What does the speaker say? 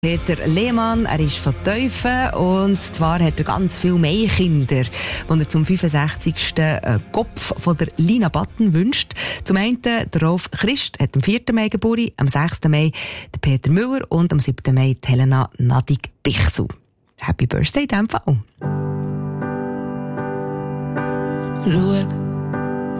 Peter Lehmann, er ist von Teufen und zwar hat er ganz viele Maikinder, die er zum 65. Kopf von der Lina Button wünscht. Zum einen der Rolf Christ hat am 4. Mai Geburtstag, am 6. Mai der Peter Müller und am 7. Mai die Helena Nadig-Bichsel. Happy Birthday in diesem Fall. Schau.